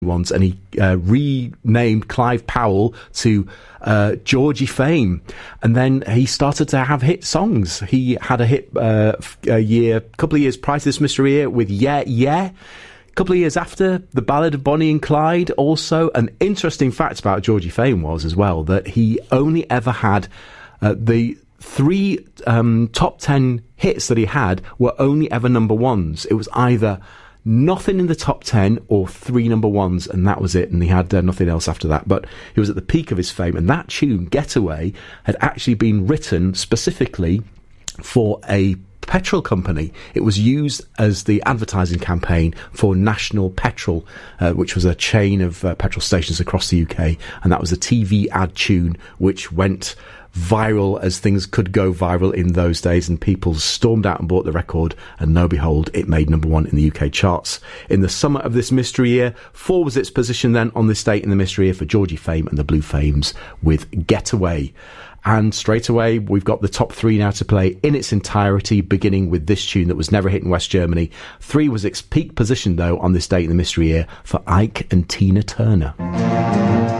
ones, and he renamed Clive Powell to Georgie Fame, and then he started to have hit songs. He had a hit couple of years prior to this mystery year with Yeah Yeah. A couple of years after, The Ballad of Bonnie and Clyde. Also, an interesting fact about Georgie Fame was as well that he only ever had the 3 top 10 hits that he had were only ever number ones. It was either nothing in the top 10 or 3 number ones, and that was it, and he had nothing else after that. But he was at the peak of his fame, and that tune, Getaway, had actually been written specifically for a petrol company. It was used as the advertising campaign for National Petrol, which was a chain of petrol stations across the UK, and that was a TV ad tune which went viral as things could go viral in those days, and people stormed out and bought the record, and lo and behold, it made number 1 in the UK charts. In the summer of this mystery year, 4 was its position then on this date in the mystery year for Georgie Fame and the Blue Fames with Getaway. And straight away, we've got the top 3 now to play in its entirety, beginning with this tune that was never hit in West Germany. 3 was its peak position, though, on this date in the mystery year for Ike and Tina Turner.